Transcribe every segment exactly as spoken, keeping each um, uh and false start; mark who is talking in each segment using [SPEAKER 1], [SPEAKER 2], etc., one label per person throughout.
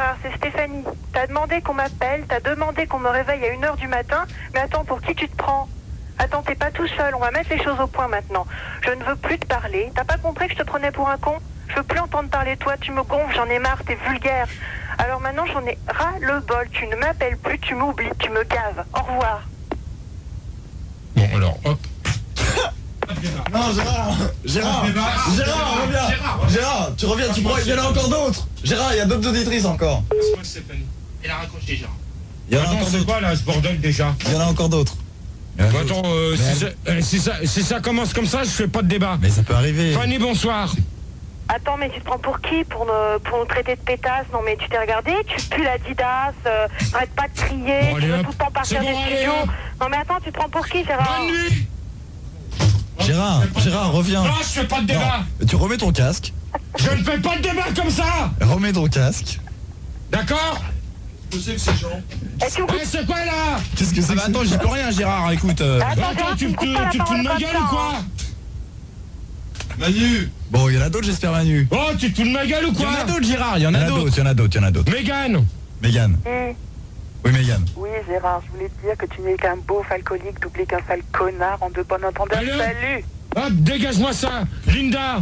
[SPEAKER 1] Gérard, c'est Stéphanie. T'as demandé qu'on m'appelle, t'as demandé qu'on me réveille à une heure du matin. Mais attends, pour qui tu te prends? Attends, t'es pas tout seul, on va mettre les choses au point maintenant. Je ne veux plus te parler. T'as pas compris que je te prenais pour un con? Je veux plus entendre parler de toi, tu me gonfles, j'en ai marre, t'es vulgaire. Alors maintenant, j'en ai ras le bol. Tu ne m'appelles plus, tu m'oublies, tu me gaves. Au revoir.
[SPEAKER 2] Bon, alors, hop.
[SPEAKER 3] Non, Gérard Gérard Gérard, reviens Gérard, tu reviens, tu prends... Il y en a encore d'autres Gérard, il y a d'autres auditrices encore.
[SPEAKER 2] C'est moi, Stéphanie. Elle a raccroché, Gérard.
[SPEAKER 3] Il y en a
[SPEAKER 2] Attends,
[SPEAKER 3] encore
[SPEAKER 2] c'est
[SPEAKER 3] d'autres.
[SPEAKER 2] quoi, là, ce bordel, déjà?
[SPEAKER 3] Il y en a encore d'autres.
[SPEAKER 2] Attends, euh, si, ça, euh, si, ça, si ça commence comme ça, je fais pas de débat.
[SPEAKER 3] Mais ça peut arriver.
[SPEAKER 2] Fanny, bonsoir.
[SPEAKER 1] Attends, mais tu te prends pour qui? Pour me, pour me traiter de pétasse? Non, mais tu t'es regardé? Tu pues la didasse, euh, arrête pas de crier,
[SPEAKER 2] Bon,
[SPEAKER 1] tu
[SPEAKER 2] allez,
[SPEAKER 1] veux
[SPEAKER 2] hop.
[SPEAKER 1] tout le temps partir
[SPEAKER 2] C'est bon,
[SPEAKER 1] des
[SPEAKER 2] allez,
[SPEAKER 1] studios.
[SPEAKER 2] hop.
[SPEAKER 1] Non, mais attends, tu te prends pour qui, Gérard?
[SPEAKER 2] Bonne nuit.
[SPEAKER 3] Gérard, Gérard, reviens.
[SPEAKER 2] Non, je fais pas de débat.
[SPEAKER 3] Non, tu remets ton casque.
[SPEAKER 2] Je ne fais pas de débat comme ça.
[SPEAKER 3] Remets ton casque.
[SPEAKER 2] D'accord?
[SPEAKER 4] Je sais que c'est Jean.
[SPEAKER 1] Et tu me
[SPEAKER 2] Eh, c'est quoi, là?
[SPEAKER 3] Qu'est-ce que c'est?
[SPEAKER 5] Ah bah attends, j'y peux rien, Gérard, écoute. euh,
[SPEAKER 1] Attends,
[SPEAKER 2] Attends,
[SPEAKER 1] Gérard,
[SPEAKER 2] tu
[SPEAKER 1] me
[SPEAKER 2] te
[SPEAKER 1] coupes pas la
[SPEAKER 2] tu te fous de
[SPEAKER 1] parole
[SPEAKER 2] ma
[SPEAKER 1] comme
[SPEAKER 2] gueule
[SPEAKER 1] ça,
[SPEAKER 2] ou quoi?
[SPEAKER 1] hein.
[SPEAKER 4] Manu.
[SPEAKER 3] Bon, il y en a d'autres, j'espère, Manu.
[SPEAKER 2] Oh, tu te fous de ma gueule ou
[SPEAKER 5] Il y
[SPEAKER 2] quoi?
[SPEAKER 5] en a d'autres, Gérard, il y en
[SPEAKER 3] Il y
[SPEAKER 5] a
[SPEAKER 3] en a
[SPEAKER 5] d'autres.
[SPEAKER 3] d'autres, il y en a d'autres, il y en a d'autres.
[SPEAKER 2] Mégane.
[SPEAKER 3] Mégane.
[SPEAKER 1] Hum.
[SPEAKER 3] Oui, Mégane.
[SPEAKER 1] Oui, Gérard, je voulais te dire que tu n'es qu'un beauf alcoolique doublé qu'un sale connard en de bon entendeur.
[SPEAKER 2] Allô?
[SPEAKER 1] Salut.
[SPEAKER 2] Hop, dégage-moi ça. Linda.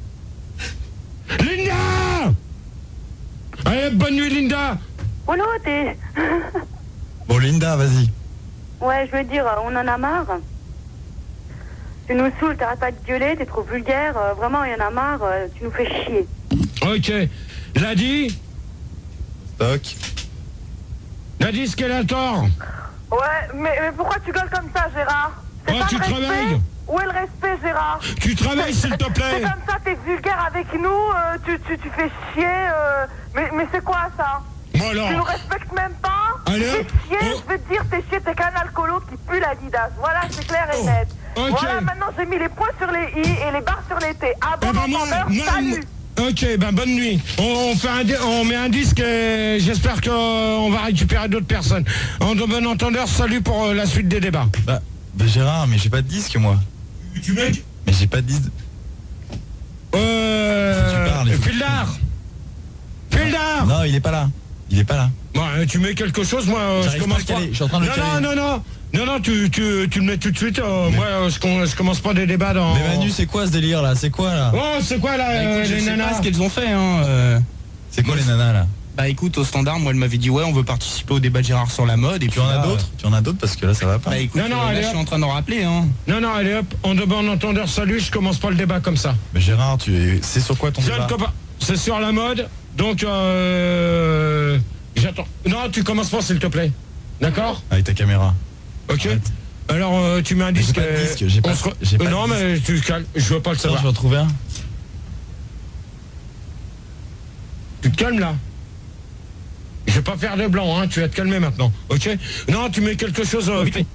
[SPEAKER 2] Linda. Allez, bonne nuit, Linda.
[SPEAKER 6] Oh non, t'es...
[SPEAKER 3] Bon, Linda, vas-y.
[SPEAKER 6] Ouais, je veux dire, on en a marre. Tu nous saoules, t'arrêtes pas de gueuler, t'es trop vulgaire. euh, vraiment, il y en a marre, euh, tu nous fais chier.
[SPEAKER 2] Ok. Ladi.
[SPEAKER 3] Stock.
[SPEAKER 2] Ladi, ce qu'elle a tort.
[SPEAKER 1] Ouais, mais, mais pourquoi tu gueules comme ça, Gérard? C'est
[SPEAKER 2] Oh,
[SPEAKER 1] pas
[SPEAKER 2] tu
[SPEAKER 1] le
[SPEAKER 2] te
[SPEAKER 1] respect?
[SPEAKER 2] réveilles.
[SPEAKER 1] Où est le respect, Gérard?
[SPEAKER 2] Tu te réveilles, s'il te
[SPEAKER 1] C'est
[SPEAKER 2] plaît.
[SPEAKER 1] comme ça, t'es vulgaire avec nous, euh, tu, tu, tu fais chier, euh, mais, mais c'est quoi ça?
[SPEAKER 2] Bon,
[SPEAKER 1] Tu nous
[SPEAKER 2] alors.
[SPEAKER 1] respectes même pas?
[SPEAKER 2] Allez,
[SPEAKER 1] T'es
[SPEAKER 2] hop.
[SPEAKER 1] chier,
[SPEAKER 2] Oh.
[SPEAKER 1] je vais te dire, t'es chier, t'es qu'un alcoolo qui pue la didasse. Voilà, c'est clair et net.
[SPEAKER 2] Ok.
[SPEAKER 1] Voilà, maintenant j'ai mis les points sur les i et les barres sur les t. Ah bon,
[SPEAKER 2] Eh ben, moi,
[SPEAKER 1] entendeur,
[SPEAKER 2] moi,
[SPEAKER 1] salut.
[SPEAKER 2] Ok, ben bonne nuit. On, on fait un, di- on met un disque et j'espère qu'on va récupérer d'autres personnes. En de bon entendeur, salut pour euh, la suite des débats.
[SPEAKER 3] Bah, bah, Gérard, mais j'ai pas de disque, moi.
[SPEAKER 4] Tu, tu mec.
[SPEAKER 3] Mais j'ai pas de disque.
[SPEAKER 2] Euh...
[SPEAKER 3] Tu parles, il faut-
[SPEAKER 2] Fildar. Fildar.
[SPEAKER 3] Non, il est pas là. Il est pas là.
[SPEAKER 2] Bon, euh, tu mets quelque chose, moi, euh, je
[SPEAKER 3] J'arrive
[SPEAKER 2] commence
[SPEAKER 3] pas à
[SPEAKER 2] pas.
[SPEAKER 3] le caler, je suis en train de le
[SPEAKER 2] non,
[SPEAKER 3] caler.
[SPEAKER 2] non, non, non, non, non, tu, tu, tu le mets tout de suite. euh, moi, euh, je, com- je commence pas des débats dans.
[SPEAKER 3] Mais Manu, c'est quoi ce délire là? C'est quoi là?
[SPEAKER 2] Oh, c'est quoi là,
[SPEAKER 5] Bah,
[SPEAKER 2] euh,
[SPEAKER 5] écoute, je
[SPEAKER 2] les
[SPEAKER 5] sais pas
[SPEAKER 2] nanas?
[SPEAKER 5] ce qu'elles ont fait, hein. euh.
[SPEAKER 3] C'est quoi les nanas là?
[SPEAKER 5] Bah écoute, au standard, moi elle m'avait dit ouais, on veut participer au débat de Gérard sur la mode. Et
[SPEAKER 3] Tu
[SPEAKER 5] puis
[SPEAKER 3] en as
[SPEAKER 5] là,
[SPEAKER 3] d'autres? Tu en as d'autres parce que là ça va
[SPEAKER 5] euh,
[SPEAKER 3] pas.
[SPEAKER 5] Bah écoute,
[SPEAKER 2] Non, non,
[SPEAKER 5] euh,
[SPEAKER 2] allez,
[SPEAKER 5] là je suis
[SPEAKER 2] hop.
[SPEAKER 5] en train d'en rappeler, hein.
[SPEAKER 2] Non, non, allez hop, en de bon entendeur, salut, je commence pas le débat comme ça.
[SPEAKER 3] Mais Gérard, tu es... c'est sur quoi ton
[SPEAKER 2] Jeune
[SPEAKER 3] débat?
[SPEAKER 2] copain, c'est sur la mode, donc euh, j'attends. Non, tu commences pas, s'il te plaît. D'accord?
[SPEAKER 3] Avec ta caméra.
[SPEAKER 2] Ok.
[SPEAKER 3] Arrête.
[SPEAKER 2] Alors, euh, tu mets un
[SPEAKER 3] Mais j'ai
[SPEAKER 2] disque.
[SPEAKER 3] pas de
[SPEAKER 2] euh,
[SPEAKER 3] disque, j'ai
[SPEAKER 2] on
[SPEAKER 3] pas-
[SPEAKER 2] se re-
[SPEAKER 3] j'ai pas
[SPEAKER 2] Euh,
[SPEAKER 3] de
[SPEAKER 2] non, mais tu te calmes, je veux pas le
[SPEAKER 3] Attends,
[SPEAKER 2] savoir.
[SPEAKER 3] je vais en trouver un.
[SPEAKER 2] Tu te calmes là. Je vais pas faire de blanc, hein, tu vas te calmer maintenant, ok? Non, tu mets quelque chose euh, vite fait.